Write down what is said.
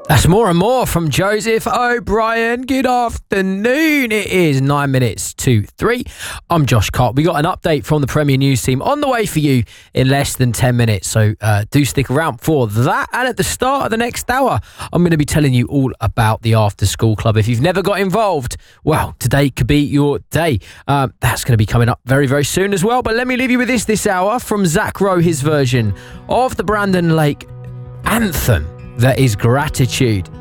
That's more and more from Joseph O'Brien. Good afternoon. It is 9 minutes to 3. I'm Josh Cott. We got an update from the Premier News team on the way for you in less than 10 minutes. So do stick around for that. And at the start of the next hour, I'm going to be telling you all about the After School Club. If you've never got involved, well, today could be your day. That's going to be coming up very, very soon as well. But let me leave you with this hour from Zach Rowe, his version of the Brandon Lake anthem. That is Gratitude.